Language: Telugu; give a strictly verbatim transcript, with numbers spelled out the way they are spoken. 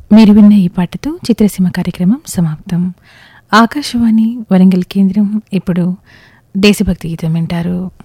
మీరు విన్న ఈ పాటతో చిత్రసీమ కార్యక్రమం సమాప్తం. ఆకాశవాణి వరంగల్ కేంద్రం ఇప్పుడు దేశభక్తి గీతం వింటారు.